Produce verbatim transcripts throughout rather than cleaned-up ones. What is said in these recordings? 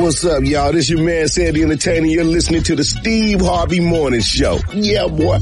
What's up, y'all? This your man, Sandy Entertainer. You're listening to the Steve Harvey Morning Show. Yeah, boy.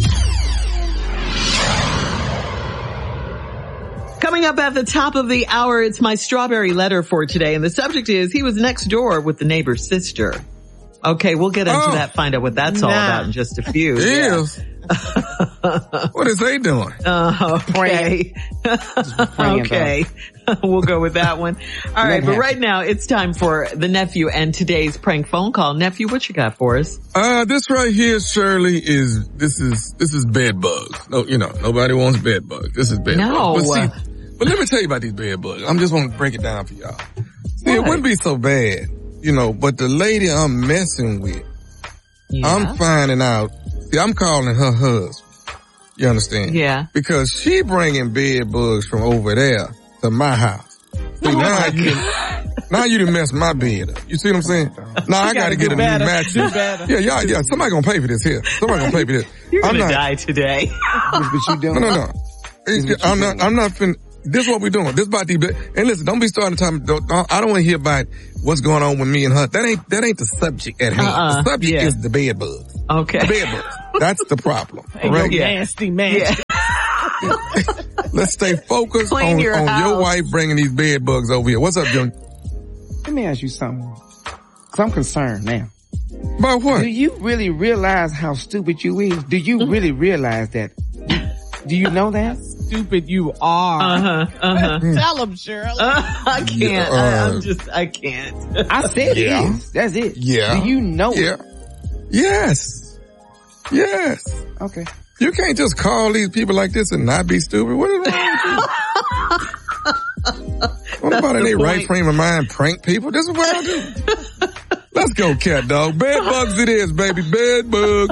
Coming up at the top of the hour, it's my strawberry letter for today. And the subject is, he was next door with the neighbor's sister. Okay, we'll get into oh, that, find out what that's nah. all about in just a few. Yeah. What is they doing? Uh, okay. Okay. We'll go with that one. All right, but right now it's time for the nephew and today's prank phone call. Nephew, what you got for us? Uh, this right here, Shirley, is, this is, this is bed bugs. No, you know, nobody wants bed bugs. This is bed no. bugs. But see, but let me tell you about these bed bugs. I'm just want to break it down for y'all. See, what? It wouldn't be so bad, you know, but the lady I'm messing with, yeah. I'm finding out, see, I'm calling her husband. You understand? Yeah. Because she bringing bed bugs from over there to my house. See, oh now you done, now you done messed my bed up. You see what I'm saying? Now I gotta, gotta get a better, new mattress. Yeah, yeah, yeah. Somebody gonna pay for this here. Somebody gonna pay for this. You're I'm gonna not, die today. No, no, no. I'm not, I'm not finna, this is what we're doing. This about these bed. And listen, don't be starting to time. Don't, don't, I don't want to hear about what's going on with me and her. That ain't, that ain't the subject at hand. Uh-uh. The subject yeah. is the bed bugs. Okay. The bed bugs. That's the problem. Hey, right? Yeah. Nasty man. Yeah. Let's stay focused Clean on, your, on your wife bringing these bed bugs over here. What's up, Junior? Let me ask you something. Cause I'm concerned now. About what? Do you really realize how stupid you is? Do you mm-hmm. really realize that? Do you know that? Stupid you are. Uh-huh, uh-huh. Tell him, Shirley. Uh, I can't. Yeah, uh, I, I'm just, I can't. I said yeah. it is. That's it. Yeah. Do you know yeah. it? Yes. Yes. Okay. You can't just call these people like this and not be stupid. What is wrong with you? What about in their right frame of mind prank people? This is what I do. Let's go, cat dog. Bed bugs it is, baby. Bed bugs.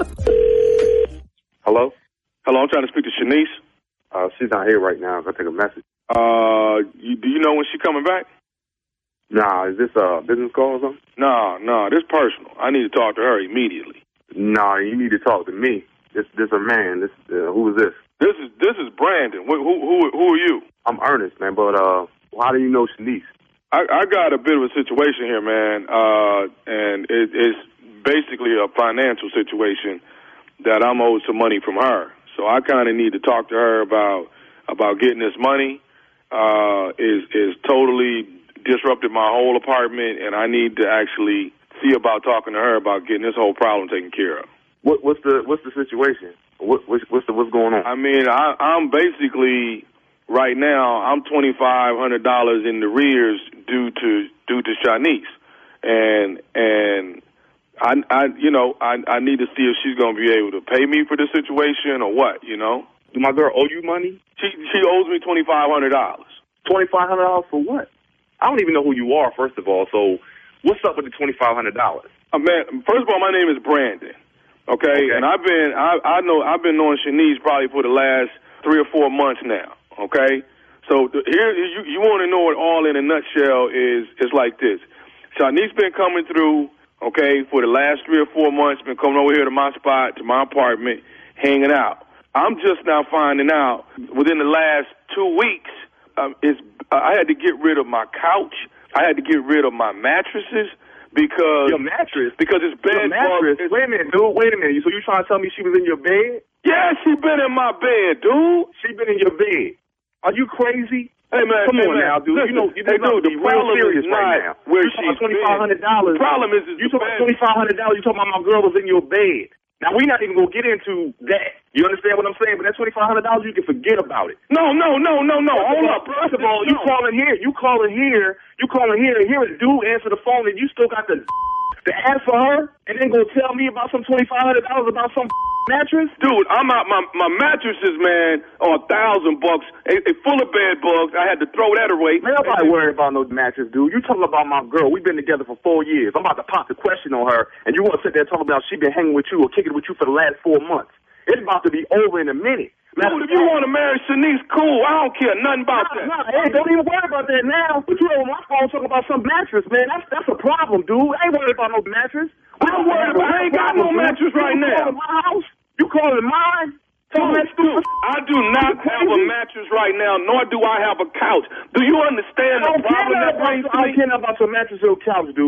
Hello? Hello, I'm trying to speak to Shanice. Uh, she's not here right now. I'll take a message. Uh, you, do you know when she's coming back? Nah, is this a business call or something? No, no, this is personal. I need to talk to her immediately. Nah, you need to talk to me. This, this a man. This, uh, who is this? This is, this is Brandon. Who, who, who, who are you? I'm Ernest, man, but, uh, how do you know Shanice? I, I got a bit of a situation here, man, uh, and it, it's basically a financial situation that I'm owed some money from her. So I kind of need to talk to her about about getting this money. Uh, is is totally disrupted my whole apartment, and I need to actually see about talking to her about getting this whole problem taken care of. What, what's the what's the situation? What, what's what's, the, what's going on? I mean, I, I'm basically right now I'm twenty-five hundred dollars in the arrears due to due to Shanice, and and. I, I, you know, I, I need to see if she's going to be able to pay me for this situation or what, you know. Do my girl owe you money? She she owes me twenty-five hundred dollars. twenty-five hundred dollars for what? I don't even know who you are, first of all, so what's up with the twenty-five hundred dollars? Uh, man, first of all, my name is Brandon, okay? okay? And I've been, I, I know, I've been knowing Shanice probably for the last three or four months now, okay? So the, here, you, you want to know it all in a nutshell is, is like this. Shanice been coming through, okay, for the last three or four months, been coming over here to my spot, to my apartment, hanging out. I'm just now finding out within the last two weeks, um, it's, uh, I had to get rid of my couch. I had to get rid of my mattresses because... Your mattress? Because it's bed bugs. Wait a minute, dude. Wait a minute. So you trying to tell me she was in your bed? Yeah, she been in my bed, dude. She been in your bed. Are you crazy? Hey, man, come hey, on man. now, dude. Listen, you know, you hey, dude, the problem is not right now. Where she's twenty-five hundred dollars. The problem is, is you talking about twenty-five hundred dollars. You talking about my girl was in your bed. Now, we're not even going to get into that. You understand what I'm saying? But that twenty-five hundred dollars, you can forget about it. No, no, no, no, no. Hold up. First of all, you calling here. You calling here. You calling here. And here a dude answer the phone, and you still got the to ask for her, and then go tell me about some twenty-five hundred dollars about some mattress? Dude, I'm out. My, my mattresses, man, are a thousand bucks. They, they full of bed bugs. I had to throw that away. Man, nobody worried about no mattress, dude. You talking about my girl. We've been together for four years. I'm about to pop the question on her, and you want to sit there talking about she been hanging with you or kicking with you for the last four months. It's about to be over in a minute. Dude, if you want to marry Shanice, cool. I don't care nothing about nah, that. Nah, hey, don't even worry about that now. But you on my phone talking about some mattress, man. That's that's a problem, dude. I ain't worried about no mattress. I don't worry about. I ain't got no mattress right now. My house. You calling mine? Dude, dude, I do not have a mattress right now, nor do I have a couch. Do you understand the problem that brings to me? I don't care about your mattress or couch, dude.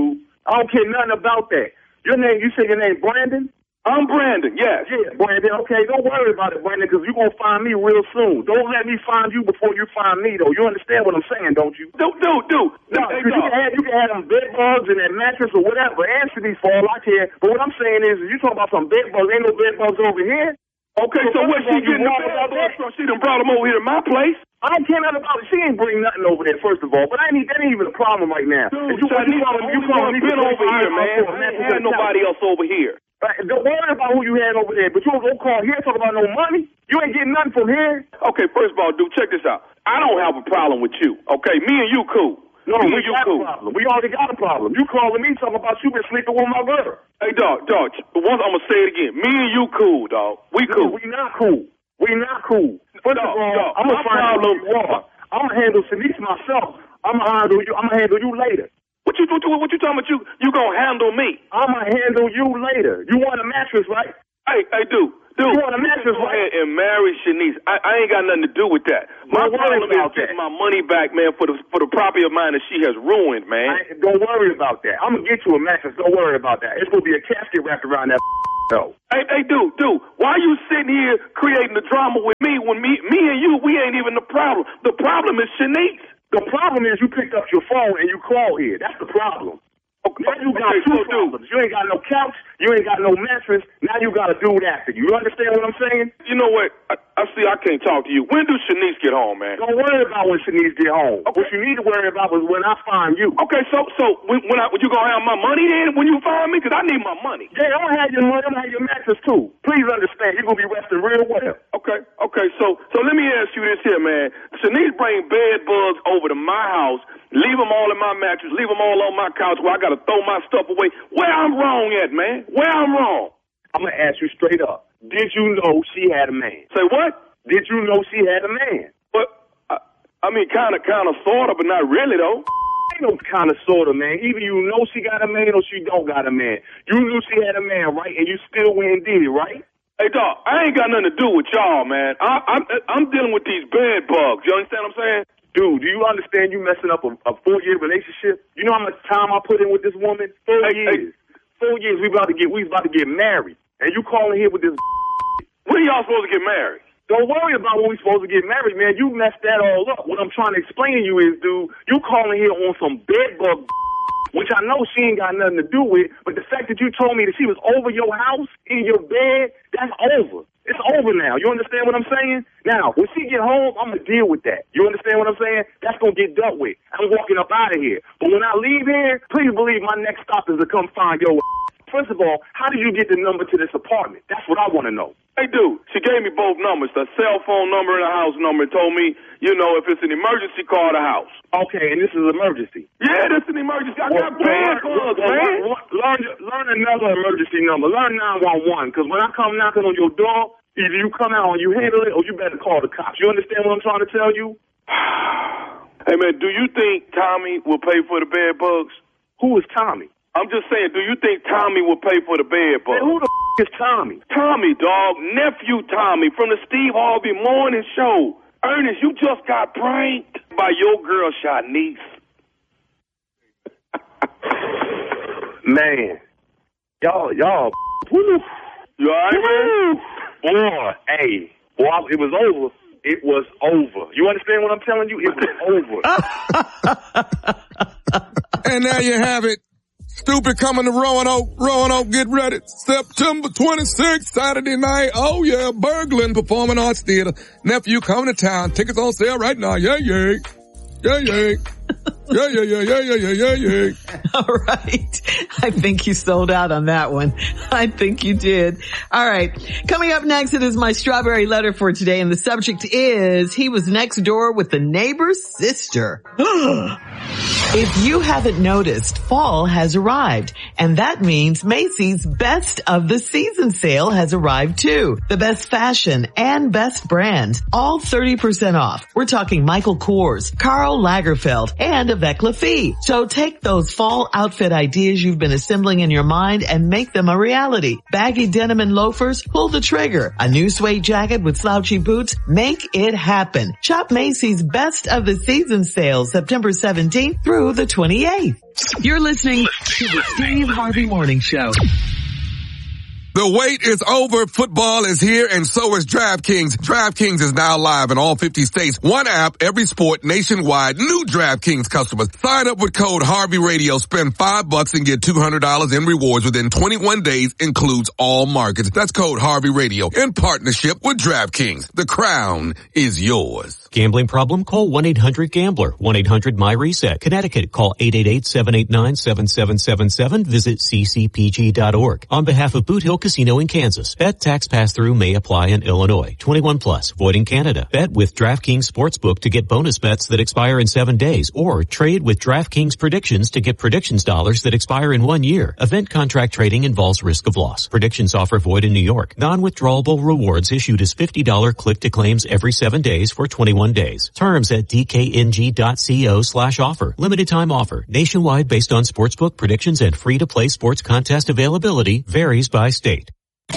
I don't care nothing about that. Your name, you say your name Brandon? I'm Brandon, yes. Yeah, Brandon, okay, don't worry about it, Brandon, because you're going to find me real soon. Don't let me find you before you find me, though. You understand what I'm saying, don't you? Do, do, do. No, because you can have, you can have them bed bugs and that mattress or whatever. Answer these for all I care. But what I'm saying is, you talking about some bed bugs. Ain't no bed bugs over here. Okay, so, so what she getting the bed bugs from? She done brought them over here to my place. I don't care nothing about it. She ain't bring nothing over there, first of all. But I ain't, that ain't even a problem right now. Dude, you, so you calling, you calling me been over here, man. I ain't had nobody else over here. Right, don't worry about who you had over there, but you don't go call here talking about no money. You ain't getting nothing from here. Okay, first of all, dude, check this out. I don't have a problem with you, okay? Me and you cool. No, me we got cool. a problem. We already got a problem. You calling me talking about you been sleeping with my girl. Hey, dog, dog, once I'm going to say it again. Me and you cool, dog. We cool. No, we not cool. We not cool. First dog, of all, dog, I'm going to find out who you are. I'm going to handle Shanice myself. I'm going to handle you. I'm going to handle you later. What you, what you, what you talking about? You, you gonna handle me? I'm gonna handle you later. You want a mattress, right? Hey, hey, dude, dude. You want a mattress, right? Go ahead and marry Shanice. I, I ain't got nothing to do with that. My problem is getting my money back, man, for the for the property of mine that she has ruined, man. I, don't worry about that. I'm gonna get you a mattress. Don't worry about that. It's gonna be a casket wrapped around that. though. Hey, hey, dude, dude. Why are you sitting here creating the drama with me when me, me and you, we ain't even the problem? The problem is Shanice. The problem is you picked up your phone and you called here. That's the problem. Okay, now you got okay, two so problems. Dude. You ain't got no couch. You ain't got no mattress. Now you got a dude after you. You understand what I'm saying? You know what? I, I see I can't talk to you. When does Shanice get home, man? Don't worry about when Shanice get home. Okay. What you need to worry about is when I find you. Okay, so so when, when I, when you going to have my money then when you find me? Because I need my money. Yeah, I'm going to have your money. I'm going to have your mattress too. Please understand. You're going to be resting real well. Okay, okay. So so let me ask you this here, man. Shanice bring bed bugs over to my house. Leave them all in my mattress. Leave them all on my couch where I got to throw my stuff away. Where I'm wrong at, man? Where I'm wrong? I'm going to ask you straight up. Did you know she had a man? Say what? Did you know she had a man? But, I, I mean, kind of, kind of, sort of, but not really, though. Ain't no kind of, sort of, man. Either you know she got a man or she don't got a man. You knew she had a man, right? And you still went and did it, right? Hey, dog, I ain't got nothing to do with y'all, man. I, I'm, I'm dealing with these bed bugs. You understand what I'm saying? Dude, do you understand you messing up a, a four-year relationship? You know how much time I put in with this woman? Four hey, years. Hey. Four years we about to get we about to get married. And you calling here with this when y'all supposed to get married? Don't worry about when we supposed to get married, man. You messed that all up. What I'm trying to explain to you is, dude, you calling here on some bedbug, which I know she ain't got nothing to do with, but the fact that you told me that she was over your house, in your bed, that's over. It's over now. You understand what I'm saying? Now, when she get home, I'm going to deal with that. You understand what I'm saying? That's going to get dealt with. I'm walking up out of here. But when I leave here, please believe my next stop is to come find your First of all, how did you get the number to this apartment? That's what I want to know. Hey, dude, she gave me both numbers, the cell phone number and the house number, and told me, you know, if it's an emergency, call the house. Okay, and this is an emergency? Yeah, this is an emergency. I well, got bad bugs, man. Learn, learn another emergency number. Learn nine one one, because when I come knocking on your door, either you come out and you handle it, or you better call the cops. You understand what I'm trying to tell you? Hey, man, do you think Tommy will pay for the bed bugs? Who is Tommy? I'm just saying, do you think Tommy will pay for the bed bugs? Hey, who the f*** is Tommy? Tommy, dog. Nephew Tommy from the Steve Harvey Morning Show. Ernest, you just got pranked by your girl, Shanice. Man. Y'all, y'all. Woo. You all right, man? Boy, hey. Boy, it was over. It was over. You understand what I'm telling you? It was over. And there you have it. Stupid coming to Roanoke. Roanoke, get ready. September twenty-sixth, Saturday night. Oh, yeah. Berglund Performing Arts Theater. Nephew coming to town. Tickets on sale right now. Yeah, yeah. Yeah, yeah. Yeah, yeah, yeah, yeah, yeah, yeah, yeah, yeah. All right. I think you sold out on that one. I think you did. All right. Coming up next, it is my strawberry letter for today, and the subject is, he was next door with the neighbor's sister. If you haven't noticed, fall has arrived, and that means Macy's Best of the Season sale has arrived too. The best fashion and best brands, all thirty percent off. We're talking Michael Kors, Karl Lagerfeld, and Avec La Fille. So take those fall outfit ideas you've been assembling in your mind and make them a reality. Baggy denim and loafers, pull the trigger. A new suede jacket with slouchy boots, make it happen. Shop Macy's Best of the Season sale September seventeenth through the twenty-eighth. You're listening to the Steve Harvey Morning Show. The wait is over. Football is here, and so is DraftKings. DraftKings is now live in all fifty states. One app, every sport, nationwide. New DraftKings customers. Sign up with code Harvey Radio. Spend five bucks and get two hundred dollars in rewards within twenty-one days. Includes all markets. That's code Harvey Radio in partnership with DraftKings. The crown is yours. Gambling problem? Call one eight hundred gambler. one eight hundred my reset. Connecticut, call eight eight eight, seven eight nine, seven seven seven seven. Visit c c p g dot org. On behalf of Boot Hill Casino in Kansas, bet tax pass-through may apply in Illinois. twenty-one plus, void in Canada. Bet with DraftKings Sportsbook to get bonus bets that expire in seven days, or trade with DraftKings Predictions to get predictions dollars that expire in one year. Event contract trading involves risk of loss. Predictions offer void in New York. Non-withdrawable rewards issued as fifty dollars click-to-claims every seven days for twenty-one days. Terms at d k n g dot co slash offer. Limited time offer. Nationwide based on sportsbook predictions and free-to-play sports contest availability. Varies by state.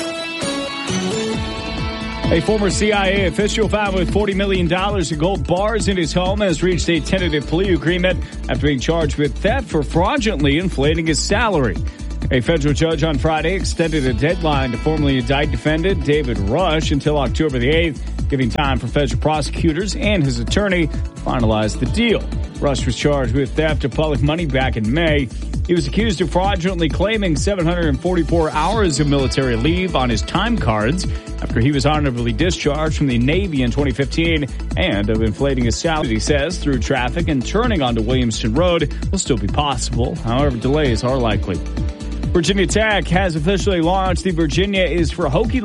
A former C I A official found with forty million dollars in gold bars in his home has reached a tentative plea agreement after being charged with theft for fraudulently inflating his salary. A federal judge on Friday extended a deadline to formally indict defendant David Rush until October the eighth, giving time for federal prosecutors and his attorney to finalize the deal. Rush was charged with theft of public money back in May. He was accused of fraudulently claiming seven hundred forty-four hours of military leave on his time cards after he was honorably discharged from the Navy in twenty fifteen, and of inflating his salary, he says, through traffic and turning onto Williamston Road will still be possible. However, delays are likely. Virginia Tech has officially launched the Virginia is for Hokie